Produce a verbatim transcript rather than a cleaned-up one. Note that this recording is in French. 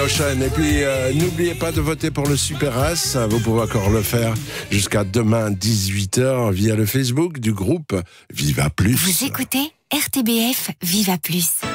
prochaine. Et puis, euh, n'oubliez pas de voter pour le Super As. Vous pouvez encore le faire jusqu'à demain dix-huit heures via le Facebook du groupe Viva Plus. Vous écoutez R T B F Viva Plus.